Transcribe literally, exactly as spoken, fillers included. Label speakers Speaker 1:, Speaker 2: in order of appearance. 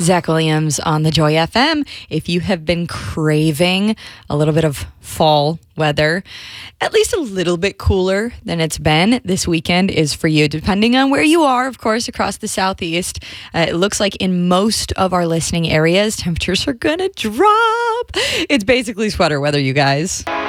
Speaker 1: Zach Williams on the Joy F M. If you have been craving a little bit of fall weather, at least a little bit cooler than it's been, this weekend is for you, depending on where you are, of course, across the southeast. Uh, it looks like in most of our listening areas, temperatures are going to drop. It's basically sweater weather, you guys.